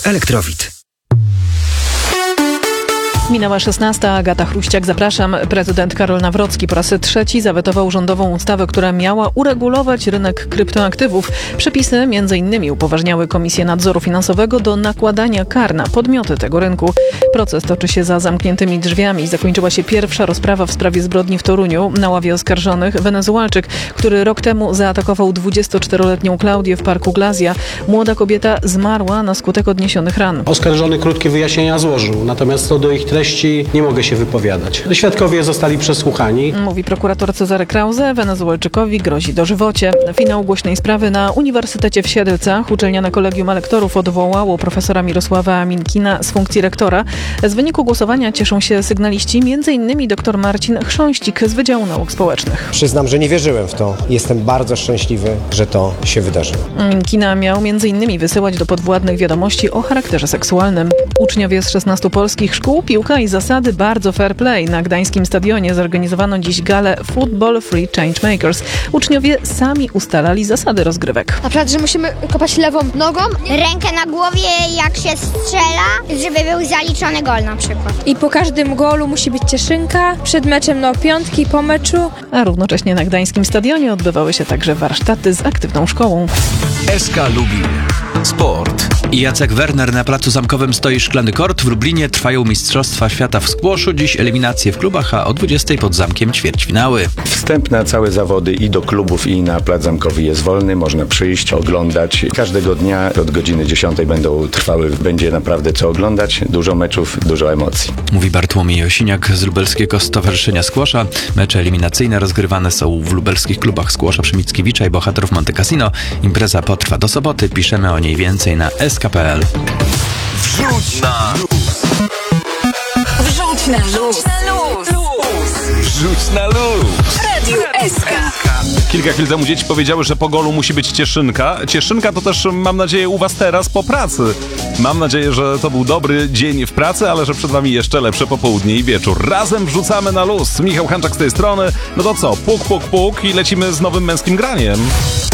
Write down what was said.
Elektrowid. Minęła 16. Agata Chruściak, zapraszam. Prezydent Karol Nawrocki po raz trzeci zawetował rządową ustawę, która miała uregulować rynek kryptoaktywów. Przepisy m.in. upoważniały Komisję Nadzoru Finansowego do nakładania kar na podmioty tego rynku. Proces toczy się za zamkniętymi drzwiami. Zakończyła się pierwsza rozprawa w sprawie zbrodni w Toruniu. Na ławie oskarżonych Wenezualczyk, który rok temu zaatakował 24-letnią Klaudię w parku Glazja. Młoda kobieta zmarła na skutek odniesionych ran. Oskarżony krótkie wyjaśnienia złożył, natomiast co do ich treści nie mogę się wypowiadać. Świadkowie zostali przesłuchani. Mówi prokurator Cezary Krause. Wenezuelczykowi grozi dożywocie. Finał głośnej sprawy na Uniwersytecie w Siedlcach. Uczelniane Kolegium Elektorów odwołało profesora Mirosława Minkina z funkcji rektora. Z wyniku głosowania cieszą się sygnaliści, m.in. dr Marcin Chrząścik z Wydziału Nauk Społecznych. Przyznam, że nie wierzyłem w to. Jestem bardzo szczęśliwy, że to się wydarzyło. Minkina miał m.in. wysyłać do podwładnych wiadomości o charakterze seksualnym. Uczniowie z 16 polskich szkół, piłka i zasady bardzo fair play. Na gdańskim stadionie zorganizowano dziś galę Football Free Changemakers. Uczniowie sami ustalali zasady rozgrywek. Na przykład, że musimy kopać lewą nogą, rękę na głowie, jak się strzela, żeby był zaliczony gol na przykład. i po każdym golu musi być cieszynka, przed meczem piątki, po meczu. A równocześnie na gdańskim stadionie odbywały się także warsztaty z aktywną szkołą. SK Lubin. Sport. Jacek Werner na placu zamkowym stoi szklany kort. W Lublinie trwają Mistrzostwa Świata w squashu. Dziś eliminacje w klubach, a o 20 pod zamkiem ćwierćfinały. Wstęp na całe zawody i do klubów, i na plac zamkowy jest wolny. Można przyjść, oglądać. Każdego dnia od godziny 10 będą trwały. Będzie naprawdę co oglądać. Dużo meczów, dużo emocji. Mówi Bartłomiej Josiniak z Lubelskiego Stowarzyszenia Squasha. Mecze eliminacyjne rozgrywane są w lubelskich klubach Squasha przy Mickiewicza i Bohaterów Monte Cassino. Impreza potrwa do soboty. Piszemy o niej więcej na sk.pl. Wrzuć na luz. Wrzuć na luz. Wrzuć na luz. Radio SK. Kilka chwil temu dzieci powiedziały, że po golu musi być cieszynka. Cieszynka to też, mam nadzieję, u was teraz po pracy. Mam nadzieję, że to był dobry dzień w pracy, ale że przed wami jeszcze lepsze popołudnie i wieczór. Razem wrzucamy na luz. Michał Hanczak z tej strony. No to co? Puk, puk, puk i lecimy z nowym męskim graniem.